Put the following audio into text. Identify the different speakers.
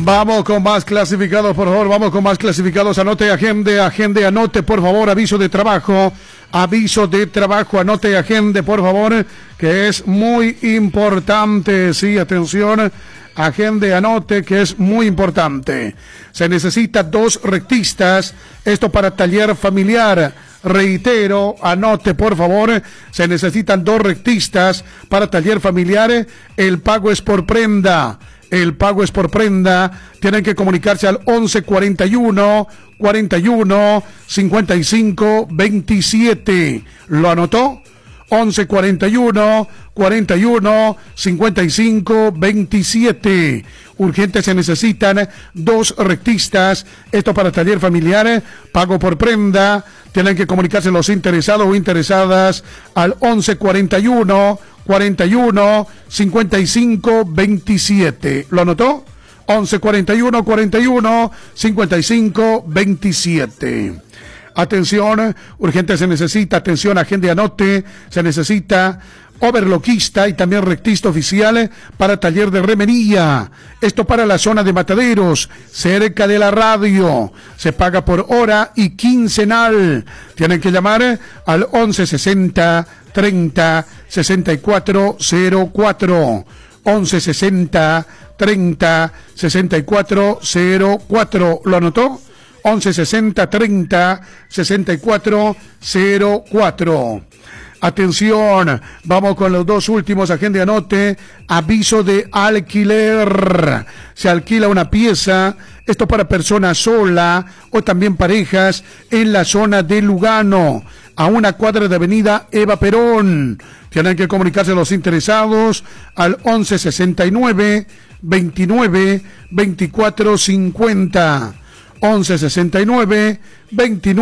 Speaker 1: Vamos con más clasificados, por favor, vamos con más clasificados. Anote, agende, anote, por favor, aviso de trabajo, anote, agende, por favor, que es muy importante. Sí, atención, agende, anote, que es muy importante. Se necesita 2 rectistas, esto para taller familiar. Reitero, anote por favor, se necesitan 2 rectistas para taller familiar. El pago es por prenda. Tienen que comunicarse al 1141 41 55 27. ¿Lo anotó? 1141 41 55 27. Urgente, se necesitan 2 rectistas. Esto para taller familiar, pago por prenda. Tienen que comunicarse los interesados o interesadas al 1141 41 55 27. ¿Lo anotó? 1141 41 55 27. Atención, urgente, se necesita, atención, agente, anote, se necesita overloquista y también rectista oficial para taller de remenilla. Esto para la zona de Mataderos, cerca de la radio. Se paga por hora y quincenal. Tienen que llamar al 1160 30 64 04. 1160 30 64 04. ¿Lo anotó? 1160 30 64 04. Atención, vamos con los 2 últimos, agente, anote, aviso de alquiler. Se alquila una pieza, esto para personas sola o también parejas en la zona de Lugano, a una cuadra de avenida Eva Perón. Tienen que comunicarse los interesados al 1169 29 24 50. 1169 29